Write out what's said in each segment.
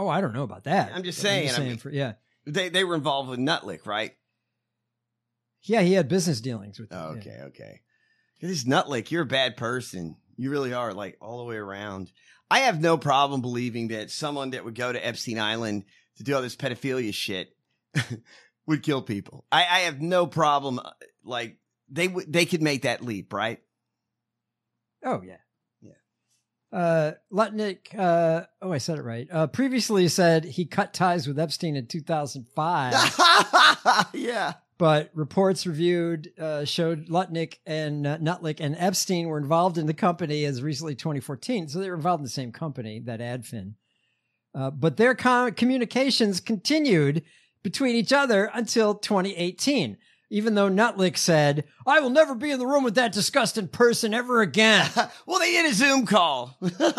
Oh, I don't know about that. I'm just saying. Yeah. They were involved with Nutlick, right? Yeah, he had business dealings with them. Oh, okay, okay. This Nutlick, you're a bad person. You really are, like, all the way around. I have no problem believing that someone that would go to Epstein Island to do all this pedophilia shit would kill people. I have no problem. Like, they could make that leap, right? Oh, yeah. Lutnick, I said it right. Previously said he cut ties with Epstein in 2005. Yeah. But reports reviewed showed Lutnick and Nutlick and Epstein were involved in the company as recently 2014. So they were involved in the same company, that Adfin. But their communications continued between each other until 2018. Even though Nutlick said, I will never be in the room with that disgusting person ever again. Well, they did a Zoom call.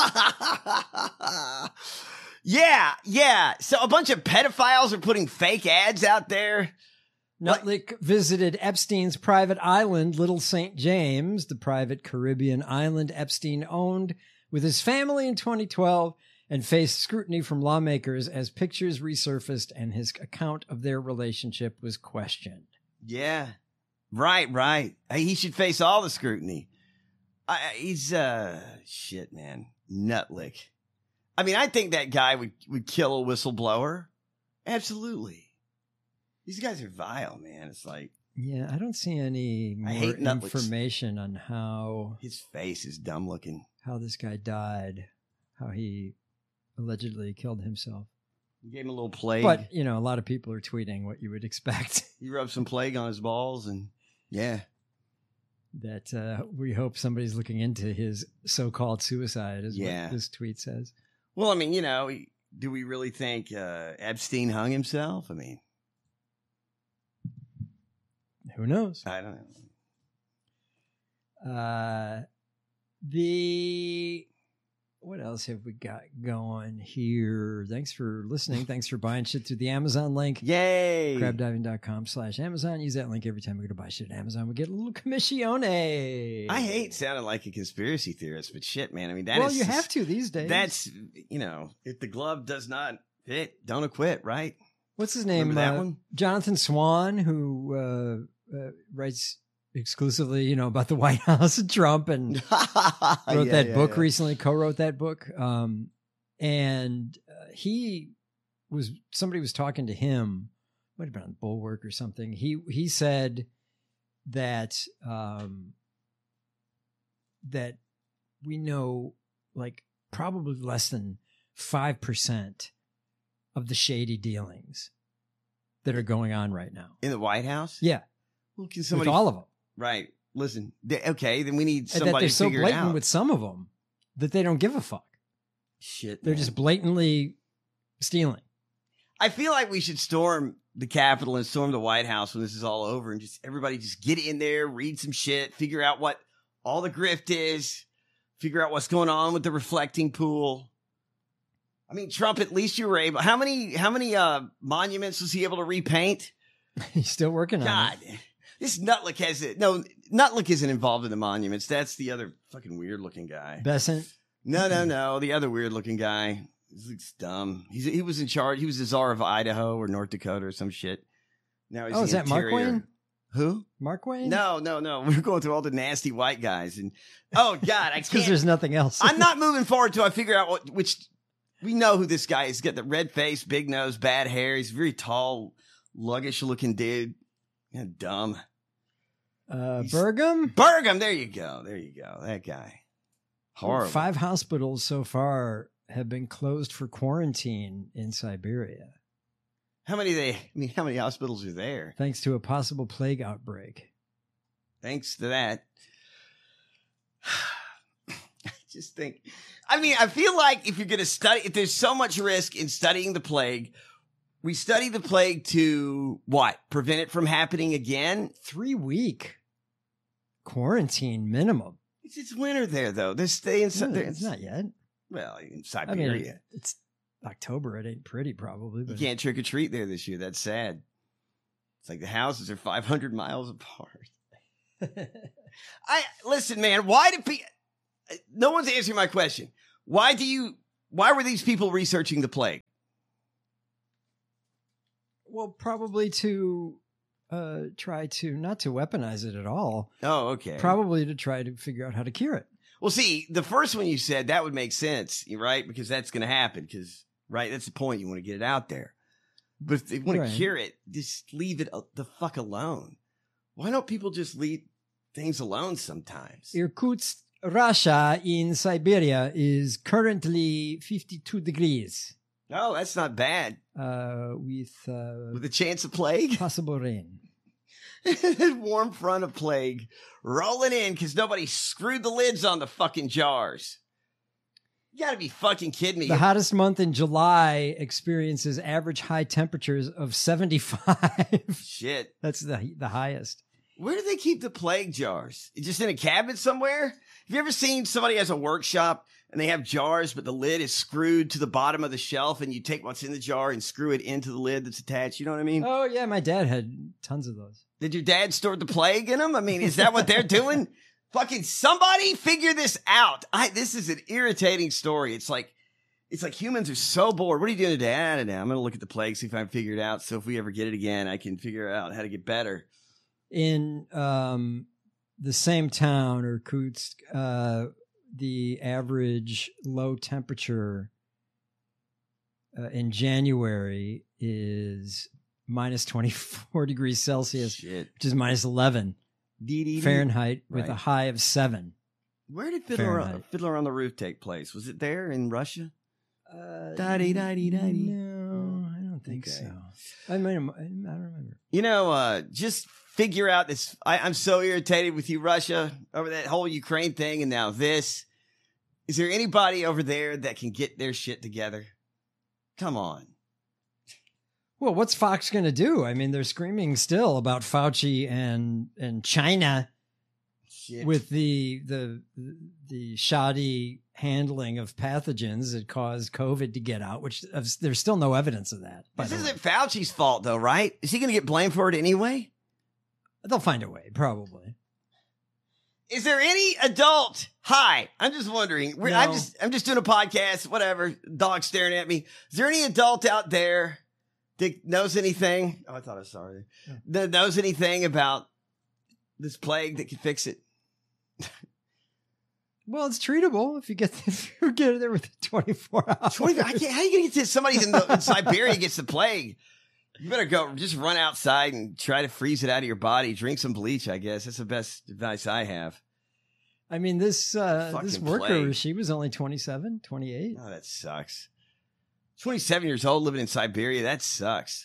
Yeah. So a bunch of pedophiles are putting fake ads out there. Nutlick visited Epstein's private island, Little St. James, the private Caribbean island Epstein owned, with his family in 2012 and faced scrutiny from lawmakers as pictures resurfaced and his account of their relationship was questioned. Yeah. Right. He should face all the scrutiny. He's, shit, man. Nutlick. I mean, I think that guy would kill a whistleblower. Absolutely. These guys are vile, man. It's like. Yeah, I don't see any more information on how. His face is dumb looking. How this guy died. How he allegedly killed himself. You gave him a little plague. But, a lot of people are tweeting what you would expect. He rubbed some plague on his balls and, yeah. That we hope somebody's looking into his so-called suicide is what this tweet says. Well, I mean, do we really think Epstein hung himself? I mean. Who knows? I don't know. What else have we got going here? Thanks for listening. Thanks for buying shit through the Amazon link. Yay! Crabdiving.com/Amazon. Use that link every time we go to buy shit at Amazon. We get a little commissione. I hate sounding like a conspiracy theorist, but shit, man. I mean, you have to these days. That's, if the glove does not fit, don't acquit, right? What's his name? Remember that one? Jonathan Swan, who writes exclusively, about the White House and Trump, and wrote that book recently, co-wrote that book. And somebody was talking to him, might have been on Bulwark or something. He said that, that we know like probably less than 5% of the shady dealings that are going on right now in the White House. Yeah. Well, with all of them. Right. Listen. Okay. Then we need somebody they're to so figure it out. blatant with some of them that they don't give a fuck. Shit. They're just blatantly stealing. I feel like we should storm the Capitol and storm the White House when this is all over, and just everybody just get in there, read some shit, figure out what all the grift is, figure out what's going on with the reflecting pool. I mean, Trump, at least you were able. How many monuments was he able to repaint? He's still working on it. God, this Nutlick has it. No, Nutlick isn't involved in the monuments. That's the other fucking weird looking guy. Besant? No. The other weird looking guy. He looks dumb. He was in charge. He was the czar of Idaho or North Dakota or some shit. Now he's is that Mark Wayne? Who? Mark Wayne? No. We're going through all the nasty white guys, and God, I can't. Because there's nothing else. I'm not moving forward till I figure out which. We know who this guy is. He's got the red face, big nose, bad hair. He's a very tall, luggish looking dude. Yeah, dumb. Burgum? Burgum. There you go. That guy. Horrible. 5 hospitals so far have been closed for quarantine in Siberia. How many hospitals are there? Thanks to a possible plague outbreak. Thanks to that. Just think. I feel like if you're going to study, if there's so much risk in studying the plague, we study the plague to what? Prevent it from happening again? 3-week quarantine minimum. It's winter there, though. They're staying. It's not yet. Well, in Siberia. It's October. It ain't pretty, probably. But you can't trick or treat there this year. That's sad. It's like the houses are 500 miles apart. Listen, man. Why do people? No one's answering my question. Why were these people researching the plague? Well, probably to try to not to weaponize it at all. Oh, okay. Probably to try to figure out how to cure it. Well, see, the first one you said, that would make sense, right? Because that's going to happen. Because, right, that's the point. You want to get it out there. But if they want to cure it, just leave it the fuck alone. Why don't people just leave things alone sometimes? Irkutsk, Russia in Siberia is currently 52 degrees. Oh, that's not bad. With a chance of plague? Possible rain. Warm front of plague rolling in because nobody screwed the lids on the fucking jars. You gotta be fucking kidding me. The hottest month in July experiences average high temperatures of 75. Shit. That's the highest. Where do they keep the plague jars? Just in a cabinet somewhere? Have you ever seen somebody has a workshop and they have jars, but the lid is screwed to the bottom of the shelf and you take what's in the jar and screw it into the lid that's attached? You know what I mean? Oh, yeah. My dad had tons of those. Did your dad store the plague in them? I mean, is that what they're doing? Fucking somebody figure this out. This is an irritating story. It's like humans are so bored. What are you doing today? I don't know. I'm going to look at the plague, see if I can figure it out. So if we ever get it again, I can figure out how to get better. In the same town, Irkutsk, the average low temperature in January is minus 24 degrees Celsius, Shit. Which is minus 11 Fahrenheit with a high of 7. Where did Fiddler on the Roof take place? Was it there in Russia? No, I don't think so. I don't remember. You know, just figure out this. I'm so irritated with you, Russia, over that whole Ukraine thing and now this. Is there anybody over there that can get their shit together? Come on. Well, what's Fox going to do? I mean, they're screaming still about Fauci and China. Shit. With the shoddy handling of pathogens that caused COVID to get out, which there's still no evidence of that. This isn't Fauci's fault, though, right? Is he going to get blamed for it anyway? They'll find a way, probably. Is there any adult? Hi, I'm just wondering. No. I'm just doing a podcast. Whatever. Dog staring at me. Is there any adult out there that knows anything? Oh, I thought I saw it. Yeah. That knows anything about this plague that can fix it? Well, it's treatable if you get there within 24 hours. How are you going to get to somebody in Siberia gets the plague? You better go just run outside and try to freeze it out of your body. Drink some bleach, I guess. That's the best advice I have. I mean, this worker, plague. She was only 27, 28. Oh, that sucks. 27 years old living in Siberia. That sucks.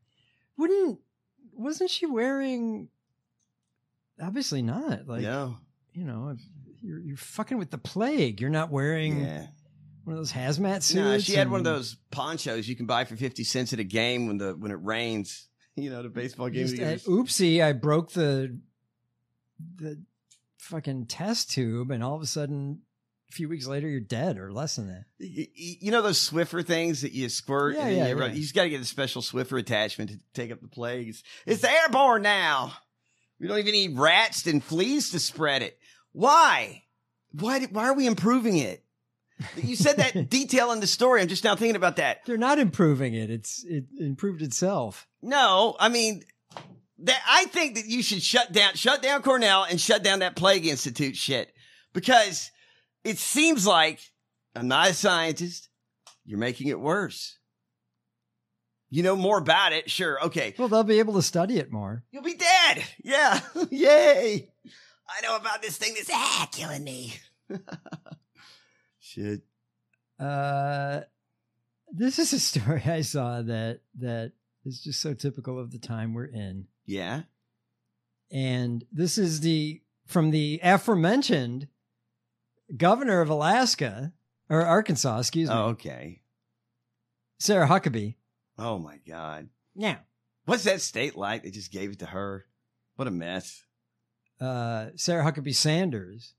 Wasn't she wearing... Obviously not. Like, no. You know, you're fucking with the plague. You're not wearing one of those hazmat suits. No, she had one of those ponchos you can buy for 50 cents at a game when it rains. You know, the baseball game. Oopsie, I broke the fucking test tube, and all of a sudden, a few weeks later, you're dead or less than that. You know those Swiffer things that you squirt? Yeah. You just got to get a special Swiffer attachment to take up the plague. It's airborne now. We don't even need rats and fleas to spread it. Why? Why are we improving it? You said that detail in the story. I'm just now thinking about that. They're not improving it. It improved itself. No, I mean, I think that you should shut down Cornell and shut down that Plague Institute shit. Because it seems like, I'm not a scientist, you're making it worse. You know more about it, sure, okay. Well, they'll be able to study it more. You'll be dead. Yeah, yay. I know about this thing that's killing me. Shit. This is a story I saw that is just so typical of the time we're in. Yeah. And this is from the aforementioned governor of Arkansas, excuse me. Oh, okay. Sarah Huckabee. Oh my God. Now, what's that state like? They just gave it to her. What a mess. Sarah Huckabee Sanders.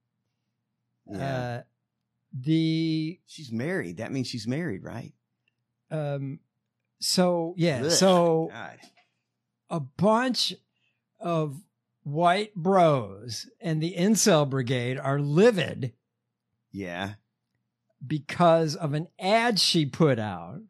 Yeah. She's married. That means she's married, right? So yeah. Ugh, so God. A bunch of white bros and the incel brigade are livid. Yeah. Because of an ad she put out